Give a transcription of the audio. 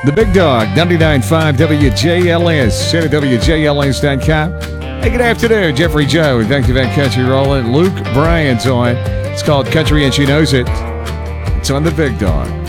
The Big Dog, 99.5 WJLS, at WJLS.com. Hey, good afternoon, Jeffrey Joe, back to back country rolling. Luke Bryan's on. It's called Country and She Knows It. It's on the Big Dog.